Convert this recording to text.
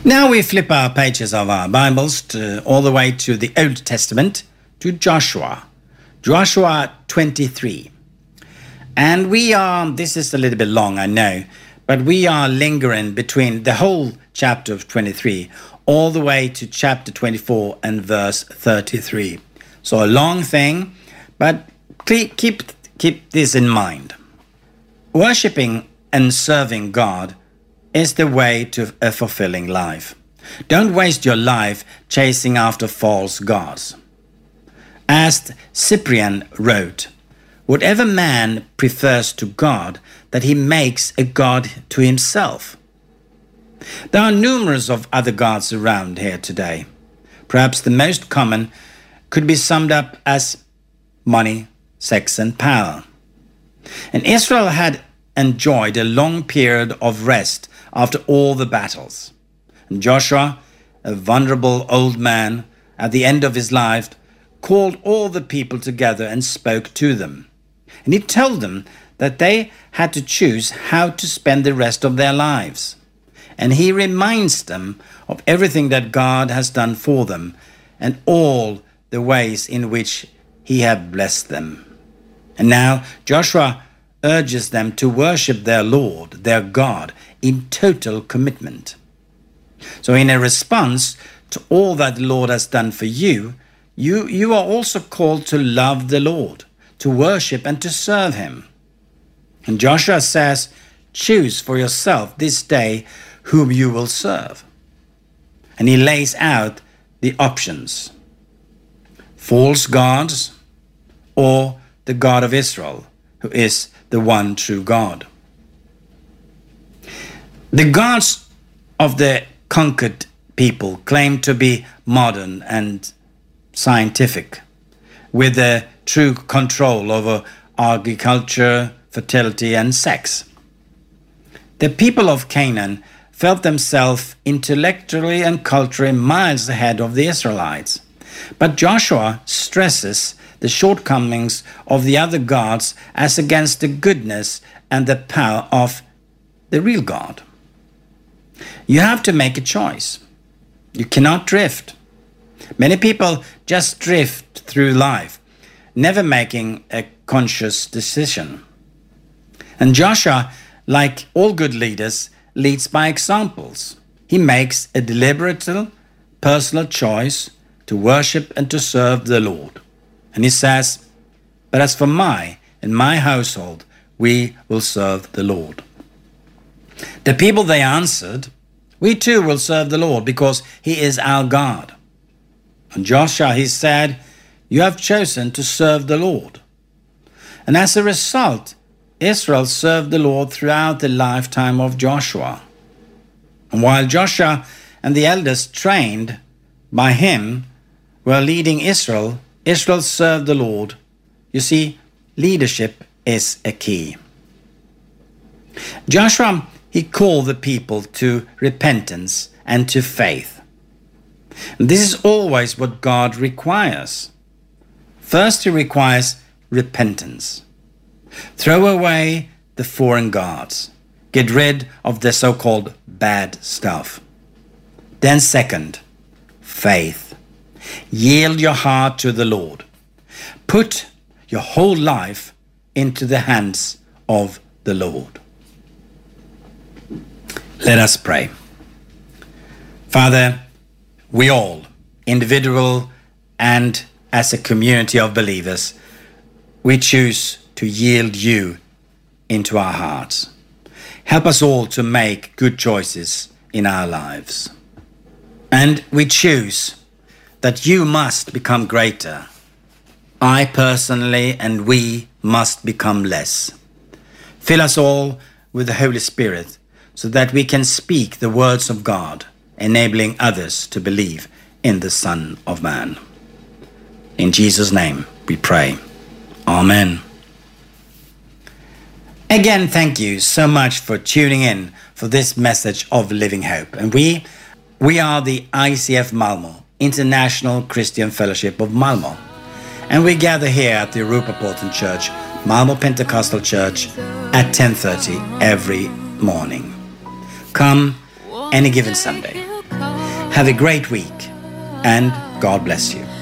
Now we flip our pages of our Bibles all the way to the Old Testament, to Joshua 23. And this is a little bit long, I know, but we are lingering between the whole chapter of 23 all the way to chapter 24 and verse 33. So a long thing, but keep this in mind. Worshipping and serving God is the way to a fulfilling life. Don't waste your life chasing after false gods. As Cyprian wrote, whatever man prefers to God, that he makes a god to himself. There are numerous of other gods around here today. Perhaps the most common could be summed up as money, sex, and power. And Israel had enjoyed a long period of rest after all the battles. And Joshua, a vulnerable old man at the end of his life, called all the people together and spoke to them. And he told them that they had to choose how to spend the rest of their lives. And he reminds them of everything that God has done for them and all the ways in which he has blessed them. And now Joshua urges them to worship their Lord, their God, in total commitment. So in a response to all that the Lord has done for you, you are also called to love the Lord, to worship and to serve him. And Joshua says, choose for yourself this day whom you will serve. And he lays out the options: false gods or the God of Israel, who is the one true God. The gods of the conquered people claim to be modern and scientific, with a true control over agriculture, fertility, and sex. The people of Canaan felt themselves intellectually and culturally miles ahead of the Israelites. But Joshua stresses the shortcomings of the other gods as against the goodness and the power of the real God. You have to make a choice. You cannot drift. Many people just drift through life, never making a conscious decision. And Joshua, like all good leaders, leads by examples. He makes a deliberate, personal choice to worship and to serve the Lord. And he says, but as for my and my household, we will serve the Lord. The people, they answered, we too will serve the Lord because he is our God. And Joshua, he said, you have chosen to serve the Lord. And as a result, Israel served the Lord throughout the lifetime of Joshua. And while Joshua and the elders trained by him were leading Israel, Israel served the Lord. You see, leadership is a key. Joshua, he called the people to repentance and to faith. And this is always what God requires. First, he requires repentance. Throw away the foreign gods. Get rid of the so-called bad stuff. Then second, faith. Yield your heart to the Lord. Put your whole life into the hands of the Lord. Let us pray. Father, we all, individual and as a community of believers, we choose to yield you into our hearts. Help us all to make good choices in our lives. And we choose that you must become greater. I personally and we must become less. Fill us all with the Holy Spirit so that we can speak the words of God, enabling others to believe in the Son of Man. In Jesus' name we pray. Amen. Again, thank you so much for tuning in for this message of Living Hope. And we are the ICF Malmö, International Christian Fellowship of Malmö. And we gather here at the Europaporten Church, Malmö Pentecostal Church, at 10:30 every morning. Come any given Sunday. Have a great week, and God bless you.